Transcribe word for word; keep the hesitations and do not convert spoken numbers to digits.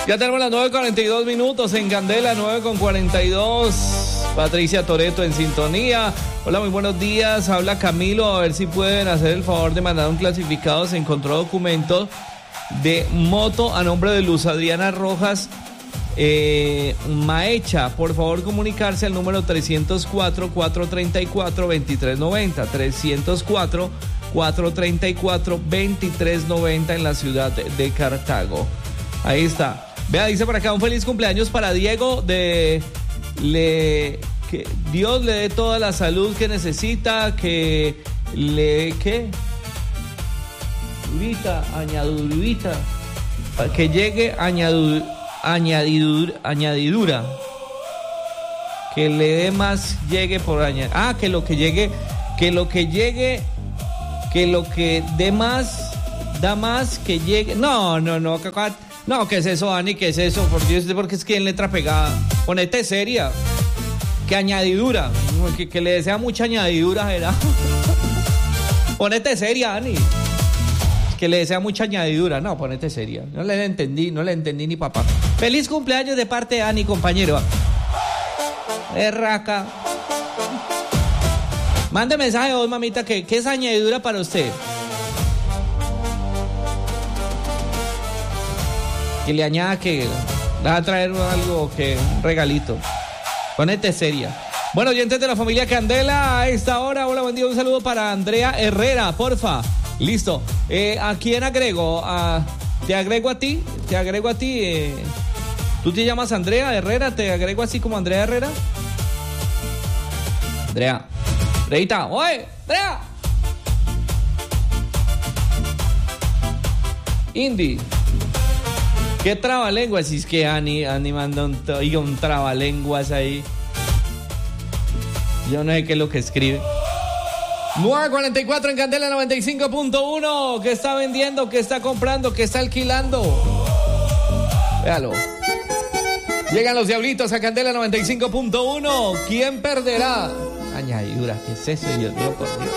Ya tenemos las nueve cuarenta y dos minutos en Candela, nueve con cuarenta y dos. Patricia Toretto en sintonía. Hola, muy buenos días. Habla Camilo. A ver si pueden hacer el favor de mandar un clasificado. Se encontró documento de moto a nombre de Luz Adriana Rojas eh, Maecha. Por favor, comunicarse al número trescientos cuatro, cuatrocientos treinta y cuatro, veintitrés noventa. trescientos cuatro, cuatrocientos treinta y cuatro, veintitrés noventa en la ciudad de Cartago. Ahí está. Vea, dice por acá, un feliz cumpleaños para Diego, de le que Dios le dé toda la salud que necesita, que le ¿qué? Durita, añadidurita, que llegue añadur, añadidur, añadidura, que le dé más, llegue por añadir. Ah, que lo que llegue, que lo que llegue, que lo que dé más, da más, que llegue. No, no, no, cacat. No, ¿qué es eso, Dani? ¿Qué es eso? Por Dios, porque es que en letra pegada. Ponete seria. Que añadidura. Que, que le desea mucha añadidura, ¿verdad? Ponete seria, Dani. Que le desea mucha añadidura. No, ponete seria. No le entendí, no le entendí ni papá. Feliz cumpleaños de parte de Dani, compañero. Erraca. Mande mensaje vos, mamita, que, que es añadidura para usted. Que le añada que le va a traer algo, que un regalito. Ponete seria. Bueno, oyentes de la familia Candela, a esta hora, hola, buen día, un saludo para Andrea Herrera, porfa. Listo. Eh, ¿A quién agrego? A, te agrego a ti, te agrego a ti. Eh, ¿Tú te llamas Andrea Herrera? ¿Te agrego así como Andrea Herrera? Andrea. Andreita, oye, Andrea. Indy. ¿Qué trabalenguas? Si es que Ani, Ani manda un, oiga, un trabalenguas ahí. Yo no sé qué es lo que escribe. nueve cuarenta y cuatro en Candela noventa y cinco punto uno. ¿Qué está vendiendo? ¿Qué está comprando? ¿Qué está alquilando? Véalo. Llegan los diablitos a Candela noventa y cinco punto uno. ¿Quién perderá? Añadidura, ¿qué es eso, Dios mío, por Dios?